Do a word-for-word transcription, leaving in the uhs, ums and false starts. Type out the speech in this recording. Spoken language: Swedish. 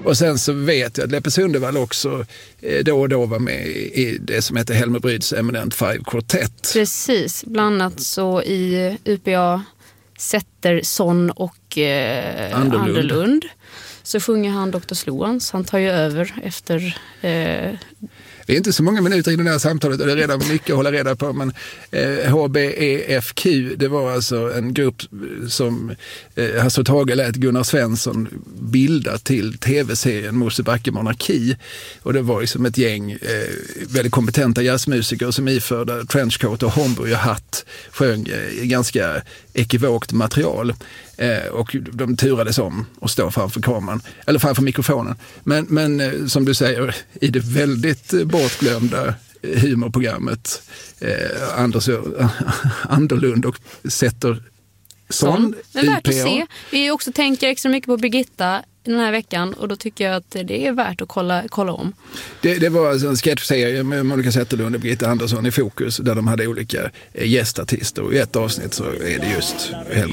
Och sen så vet jag att Leppe Sundevall också eh, då och då var med i det som heter Helmer Bryds Eminent Five Quartet. Precis, bland annat så i U P A Zetterson och eh, Anderlund. Anderlund så sjunger han doktor Sloans. Han tar ju över efter... Eh, Det är inte så många minuter i det här samtalet och det är redan mycket att hålla reda på, men eh, H B E F Q, det var alltså en grupp som eh, Hasse Tage lät Gunnar Svensson bilda till tv-serien Mosebacke monarki, och det var liksom ett gäng eh, väldigt kompetenta jazzmusiker som iförda trenchcoat och Homburger-hatt sjöng eh, ganska ekivokt material. Eh, och de turades om att stå framför kameran, eller framför mikrofonen. Men, men eh, som du säger, i det väldigt eh, bortglömda humorprogrammet eh, Anders, eh, Anderlund och Zetterson, Sån. Men värt att U P A. se. Vi också tänker extra mycket på Birgitta den här veckan, och då tycker jag att det är värt att kolla, kolla om. Det, det var alltså en sketchserie med Monica Zetterlund och Birgitta Andersson i fokus, där de hade olika gästartister, och i ett avsnitt så är det just Helmer